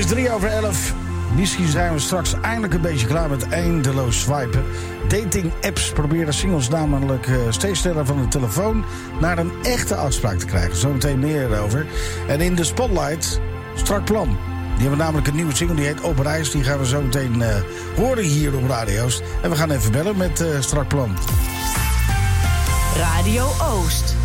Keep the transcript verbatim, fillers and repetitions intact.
is drie over elf. Misschien zijn we straks eindelijk een beetje klaar met eindeloos swipen. Dating-apps proberen singles namelijk uh, steeds sneller van de telefoon naar een echte afspraak te krijgen. Zometeen meer over. En in de Spotlight, Strak Plan. Die hebben namelijk een nieuwe single, die heet Op Reis. Die gaan we zo meteen uh, horen hier op Radio Oost. En we gaan even bellen met uh, Strak Plan. Radio Oost.